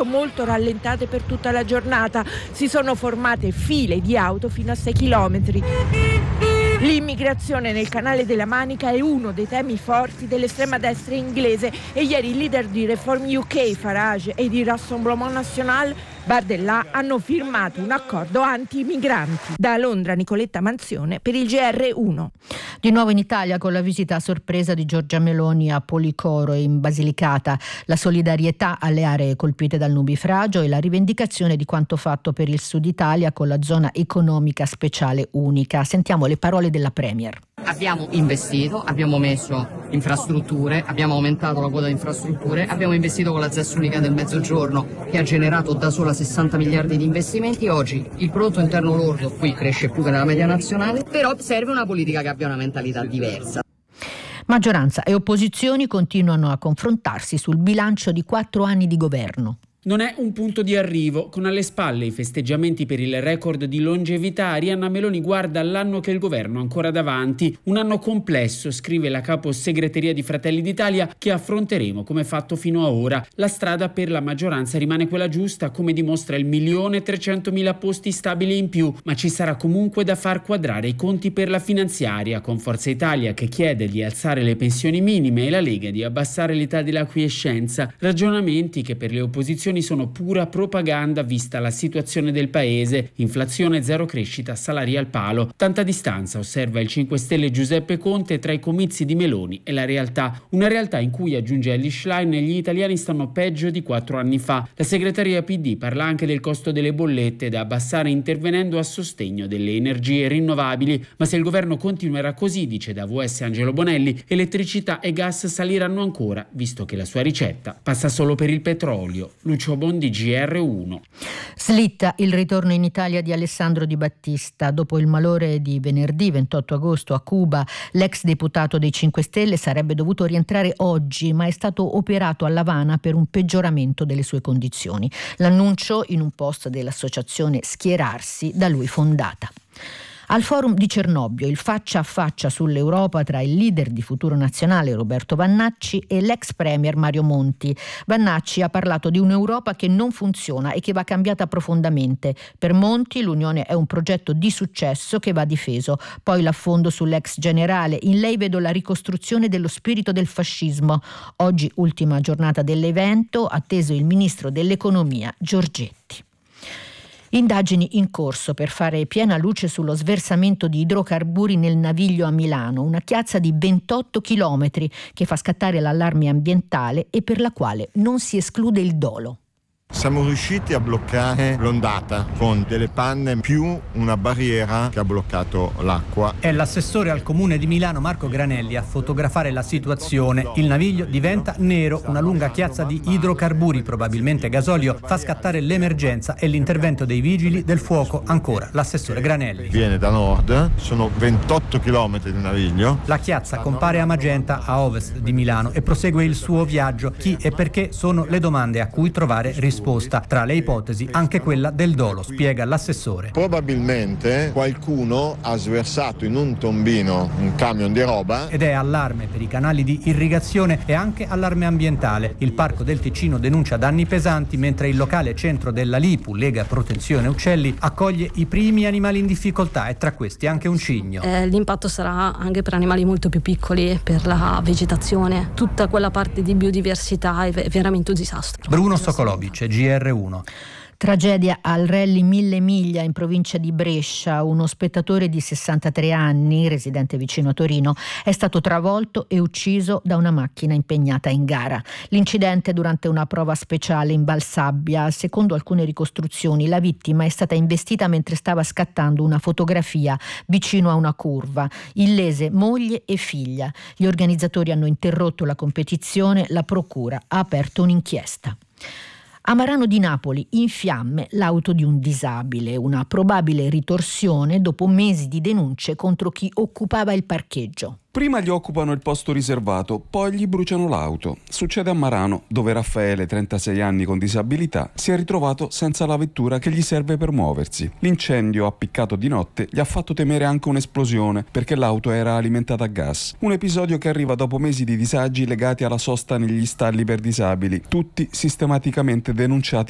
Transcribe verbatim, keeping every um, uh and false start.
resto molto rallentate per tutta la giornata. Si sono formate file di auto fino a sei chilometri. L'immigrazione nel canale della Manica è uno dei temi forti dell'estrema destra inglese e ieri il leader di Reform U K, Farage, e di Rassemblement National, Bardella, hanno firmato un accordo anti-migranti. Da Londra, Nicoletta Manzione per il G R uno. Di nuovo in Italia con la visita a sorpresa di Giorgia Meloni a Policoro e in Basilicata, la solidarietà alle aree colpite dal nubifragio e la rivendicazione di quanto fatto per il Sud Italia con la zona economica speciale unica. Sentiamo le parole della Premier. Abbiamo investito, abbiamo messo infrastrutture, abbiamo aumentato la quota di infrastrutture, abbiamo investito con la Z E S unica del Mezzogiorno che ha generato da sola sessanta miliardi di investimenti. Oggi il prodotto interno lordo qui cresce più che nella media nazionale, però serve una politica che abbia una mentalità diversa. Maggioranza e opposizioni continuano a confrontarsi sul bilancio di quattro anni di governo. Non è un punto di arrivo. Con alle spalle i festeggiamenti per il record di longevità, Arianna Meloni guarda all'anno che il governo ha ancora davanti. Un anno complesso, scrive la capo segreteria di Fratelli d'Italia, che affronteremo come fatto fino a ora. La strada per la maggioranza rimane quella giusta, come dimostra il milione trecentomila posti stabili in più, ma ci sarà comunque da far quadrare i conti per la finanziaria, con Forza Italia che chiede di alzare le pensioni minime e la Lega di abbassare l'età della quiescenza. Ragionamenti che per le opposizioni sono pura propaganda vista la situazione del paese, inflazione, zero crescita, salari al palo, tanta distanza, osserva il cinque Stelle Giuseppe Conte, tra i comizi di Meloni e la realtà, una realtà in cui, aggiunge Elly Schlein, gli italiani stanno peggio di quattro anni fa. La segreteria P D parla anche del costo delle bollette da abbassare intervenendo a sostegno delle energie rinnovabili, ma se il governo continuerà così, dice da V S Angelo Bonelli, elettricità e gas saliranno ancora, visto che la sua ricetta passa solo per il petrolio. Lucio Bondi, G R uno. Slitta il ritorno in Italia di Alessandro Di Battista. Dopo il malore di venerdì ventotto agosto a Cuba, l'ex deputato dei cinque Stelle sarebbe dovuto rientrare oggi, ma è stato operato a L'Avana per un peggioramento delle sue condizioni. L'annuncio in un post dell'associazione Schierarsi, da lui fondata. Al forum di Cernobbio, il faccia a faccia sull'Europa tra il leader di Futuro Nazionale Roberto Vannacci e l'ex premier Mario Monti. Vannacci ha parlato di un'Europa che non funziona e che va cambiata profondamente. Per Monti l'Unione è un progetto di successo che va difeso. Poi l'affondo sull'ex generale. In lei vedo la ricostruzione dello spirito del fascismo. Oggi, ultima giornata dell'evento, atteso il ministro dell'Economia Giorgetti. Indagini in corso per fare piena luce sullo sversamento di idrocarburi nel Naviglio a Milano, una chiazza di ventotto chilometri che fa scattare l'allarme ambientale e per la quale non si esclude il dolo. Siamo riusciti a bloccare l'ondata con delle panne più una barriera che ha bloccato l'acqua. È l'assessore al comune di Milano Marco Granelli a fotografare la situazione. Il naviglio diventa nero, una lunga chiazza di idrocarburi, probabilmente gasolio, fa scattare l'emergenza e l'intervento dei vigili del fuoco. Ancora l'assessore Granelli. Viene da nord, sono ventotto chilometri di naviglio. La chiazza compare a Magenta, a ovest di Milano, e prosegue il suo viaggio. Chi e perché sono le domande a cui trovare risposta. Tra le ipotesi anche quella del dolo, spiega l'assessore. Probabilmente qualcuno ha sversato in un tombino un camion di roba. Ed è allarme per i canali di irrigazione e anche allarme ambientale. Il Parco del Ticino denuncia danni pesanti, mentre il locale centro della Lipu, Lega Protezione Uccelli, accoglie i primi animali in difficoltà e tra questi anche un cigno. Eh, l'impatto sarà anche per animali molto più piccoli, per la vegetazione. Tutta quella parte di biodiversità è veramente un disastro. Bruno Sokolovic, G R uno. Tragedia al Rally Mille Miglia in provincia di Brescia. Uno spettatore di sessantatré anni, residente vicino a Torino, è stato travolto e ucciso da una macchina impegnata in gara. L'incidente durante una prova speciale in Valsabbia. Secondo alcune ricostruzioni, la vittima è stata investita mentre stava scattando una fotografia vicino a una curva. Illese moglie e figlia. Gli organizzatori hanno interrotto la competizione, la procura ha aperto un'inchiesta. A Marano di Napoli, in fiamme l'auto di un disabile, una probabile ritorsione dopo mesi di denunce contro chi occupava il parcheggio. Prima gli occupano il posto riservato, poi gli bruciano l'auto. Succede a Marano, dove Raffaele, trentasei anni con disabilità, si è ritrovato senza la vettura che gli serve per muoversi. L'incendio, appiccato di notte, gli ha fatto temere anche un'esplosione, perché l'auto era alimentata a gas. Un episodio che arriva dopo mesi di disagi legati alla sosta negli stalli per disabili, tutti sistematicamente denunciati